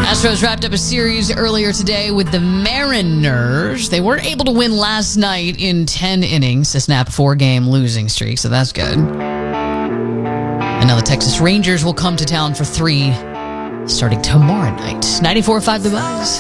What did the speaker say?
Astros wrapped up a series earlier today with the Mariners. They weren't able to win last night in 10 innings to snap a 4-game losing streak, so that's good. And now the Texas Rangers will come to town for 3 starting tomorrow night. 94.5 The Buzz.